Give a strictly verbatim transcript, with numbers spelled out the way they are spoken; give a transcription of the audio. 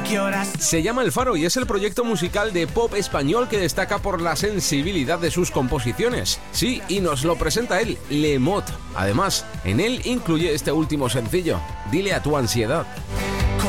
qué horas. Se llama El Faro y es el proyecto musical de pop español que destaca por la sensibilidad de sus composiciones. Sí, y nos lo presenta él, Lemot. Además, en él incluye este último sencillo, Dile a tu ansiedad.